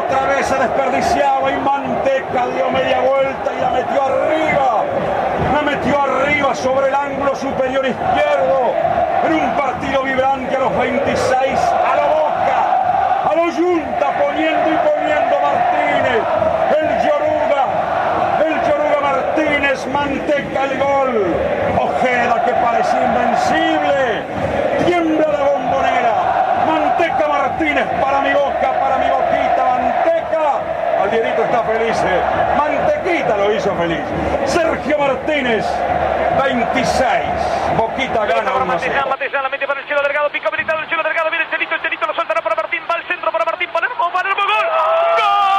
Otra vez se desperdiciaba y Manteca dio media vuelta y la metió arriba. La metió arriba sobre el ángulo superior izquierdo. En un partido vibrante a los 26. A la Boca. A lo Junta poniendo y poniendo Martínez. El Yoruga Martínez. Manteca el gol. Ojeda que parecía invencible. Tiembla la Bombonera. Manteca Martínez para mi Boca, para mi Boquita. Manteca. Aldierito está feliz. Mantequita lo hizo feliz. Sergio Martínez, 26. Boquita gana 1-0. Matizán, la mete para el cielo delgado, pica